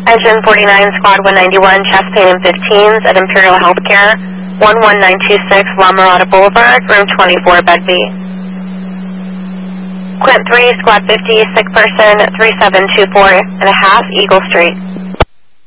Engine 49, Squad 191, chest pain and 15s at Imperial Healthcare, 11926 La Mirada Boulevard, room 24, bed B. Quint 3, Squad 50, sick person, 3724 and a half, Eagle Street.